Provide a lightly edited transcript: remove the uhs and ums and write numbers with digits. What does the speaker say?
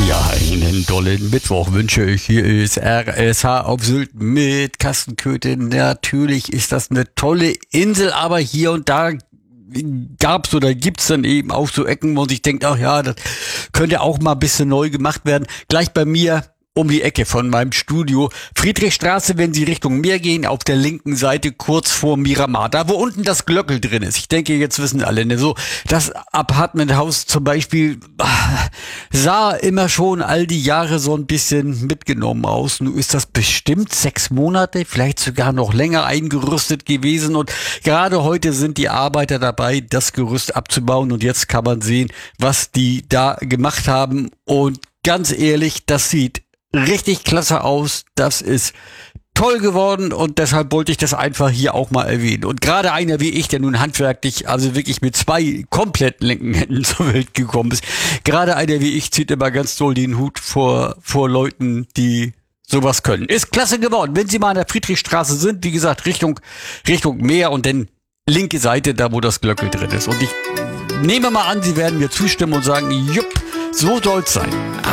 Ja, einen tollen Mittwoch wünsche ich. Hier ist RSH auf Sylt mit Kastenköthe. Natürlich ist das eine tolle Insel, aber hier und da gab's oder gibt's dann eben auch so Ecken, wo sich denkt, ach ja, das könnte auch mal ein bisschen neu gemacht werden. Gleich bei mir um die Ecke von meinem Studio. Friedrichstraße, wenn Sie Richtung Meer gehen, auf der linken Seite kurz vor Miramar. Da, wo unten das Glöckel drin ist. Ich denke, jetzt wissen alle, ne? So, das Apartmenthaus zum Beispiel sah immer schon all die Jahre so ein bisschen mitgenommen aus. Nun ist das bestimmt 6 Monate, vielleicht sogar noch länger eingerüstet gewesen. Und gerade heute sind die Arbeiter dabei, das Gerüst abzubauen. Und jetzt kann man sehen, was die da gemacht haben. Und ganz ehrlich, das sieht richtig klasse aus. Das ist toll geworden und deshalb wollte ich das einfach hier auch mal erwähnen. Und gerade einer wie ich, der nun handwerklich, also wirklich mit 2 kompletten linken Händen zur Welt gekommen ist, gerade einer wie ich zieht immer ganz doll den Hut vor Leuten, die sowas können. Ist klasse geworden. Wenn Sie mal an der Friedrichstraße sind, wie gesagt, Richtung Meer und dann linke Seite, da wo das Glöckel drin ist. Und ich nehme mal an, Sie werden mir zustimmen und sagen, jupp, so soll's sein.